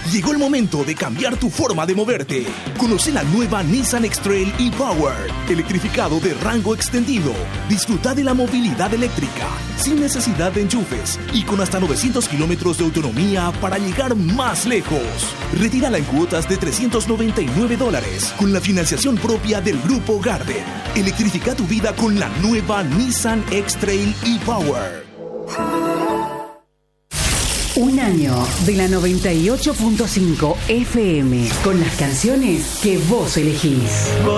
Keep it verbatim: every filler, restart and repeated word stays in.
Llegó el momento de cambiar tu forma de moverte. Conoce la nueva Nissan X-Trail e-Power, electrificado de rango extendido. Disfruta de la movilidad eléctrica, sin necesidad de enchufes y con hasta novecientos kilómetros de autonomía para llegar más lejos. Retírala en cuotas de trescientos noventa y nueve dólares con la financiación propia del Grupo Garden. Electrifica tu vida con la nueva Nissan X-Trail e-Power. Un año de la noventa y ocho punto cinco F M con las canciones que vos elegís.